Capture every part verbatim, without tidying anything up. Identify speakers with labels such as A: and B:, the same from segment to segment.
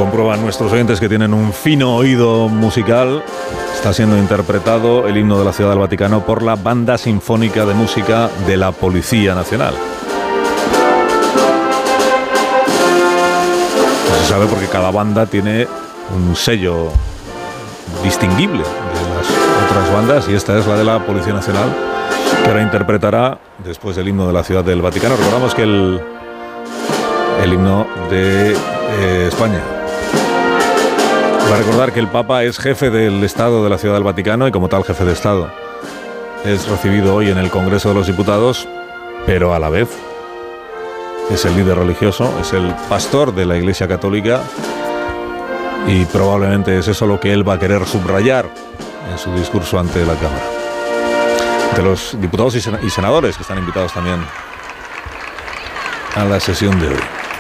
A: comprueban nuestros oyentes que tienen un fino oído musical, está siendo interpretado el himno de la Ciudad del Vaticano por la Banda Sinfónica de Música de la Policía Nacional. No se sabe porque cada banda tiene un sello distinguible de las otras bandas, y esta es la de la Policía Nacional, que ahora interpretará después del himno de la Ciudad del Vaticano. Recordamos que el, el himno de eh, España. Va a recordar que el Papa es jefe del Estado de la Ciudad del Vaticano y como tal jefe de Estado es recibido hoy en el Congreso de los Diputados, pero a la vez es el líder religioso, es el pastor de la Iglesia Católica, y probablemente es eso lo que él va a querer subrayar en su discurso ante la Cámara. De los diputados y senadores que están invitados también a la sesión de hoy.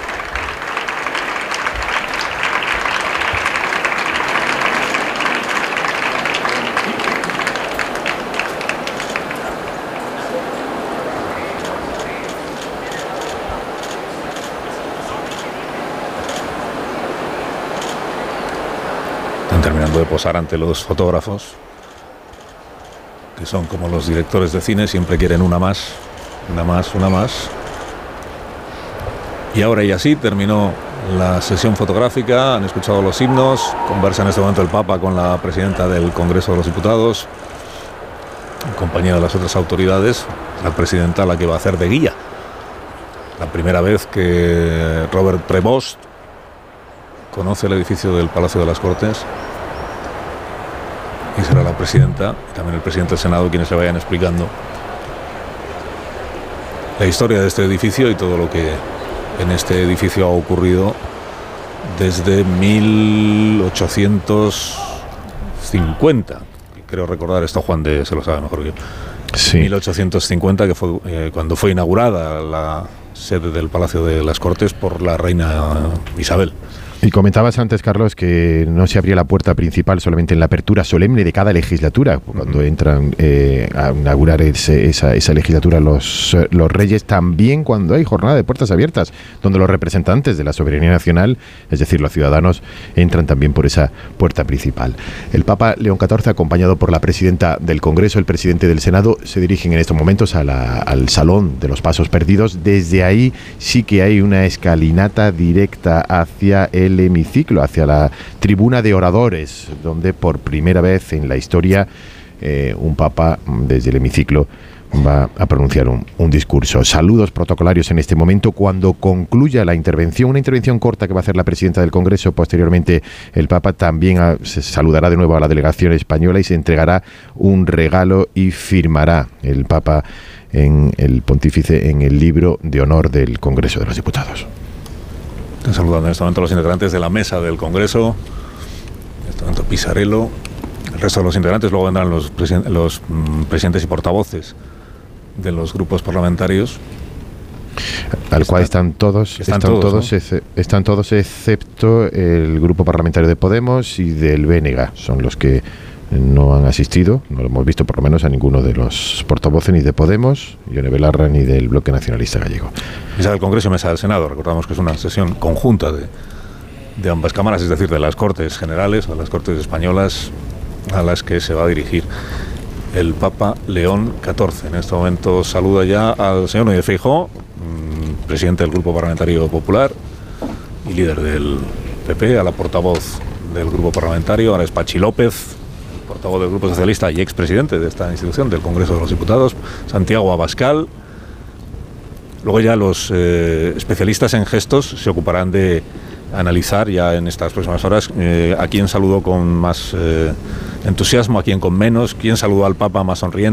A: Terminando de posar ante los fotógrafos, que son como los directores de cine, siempre quieren una más, una más, una más. Y ahora y así terminó la sesión fotográfica, han escuchado los himnos, conversa en este momento el Papa con la presidenta del Congreso de los Diputados, en compañía de las otras autoridades, la presidenta la que va a hacer de guía. La primera vez que Robert Prevost conoce el edificio del Palacio de las Cortes, y será la presidenta y también el presidente del Senado quienes le vayan explicando la historia de este edificio y todo lo que en este edificio ha ocurrido desde mil ochocientos cincuenta. Creo recordar esto, Juan de se lo sabe mejor que yo.
B: Sí.
A: mil ochocientos cincuenta, que fue eh, cuando fue inaugurada la sede del Palacio de las Cortes por la reina Isabel.
B: Y comentabas antes, Carlos, que no se abría la puerta principal solamente en la apertura solemne de cada legislatura, cuando uh-huh. entran eh, a inaugurar ese, esa, esa legislatura los, los reyes, también cuando hay jornada de puertas abiertas, donde los representantes de la soberanía nacional, es decir, los ciudadanos, entran también por esa puerta principal. El Papa León catorce, acompañado por la presidenta del Congreso, el presidente del Senado, se dirigen en estos momentos a la, al Salón de los Pasos Perdidos. Desde ahí sí que hay una escalinata directa hacia el el hemiciclo, hacia la tribuna de oradores, donde por primera vez en la historia eh, un papa desde el hemiciclo va a pronunciar un, un discurso. Saludos protocolarios en este momento cuando concluya la intervención, una intervención corta que va a hacer la presidenta del Congreso. Posteriormente el Papa también a, se saludará de nuevo a la delegación española y se entregará un regalo y firmará el Papa en el pontífice en el libro de honor del Congreso de los Diputados.
A: Están saludando en este momento a los integrantes de la mesa del Congreso, en este momento Pisarello, el resto de los integrantes, luego vendrán los, presiden- los mm, presidentes y portavoces de los grupos parlamentarios.
B: Al cual están todos,
A: están,
B: están,
A: todos,
B: todos,
A: ¿no?
B: ex- están todos excepto el grupo parlamentario de Podemos y del B N G, son los que no han asistido, no lo hemos visto por lo menos a ninguno de los portavoces ni de Podemos, Ione Belarra, ni del Bloque Nacionalista Gallego.
A: Mesa del Congreso y Mesa del Senado. Recordamos que es una sesión conjunta de, de ambas cámaras, es decir, de las Cortes Generales o las Cortes Españolas, a las que se va a dirigir el Papa León catorce. En este momento saluda ya al señor Núñez Feijóo, mmm, presidente del Grupo Parlamentario Popular y líder del P P, a la portavoz del Grupo Parlamentario, ahora es Pachi López, portavoz del Grupo Socialista y expresidente de esta institución, del Congreso de los Diputados, Santiago Abascal. Luego ya los eh, especialistas en gestos se ocuparán de analizar ya en estas próximas horas eh, a quién saludó con más eh, entusiasmo, a quién con menos, quién saludó al Papa más sonriente.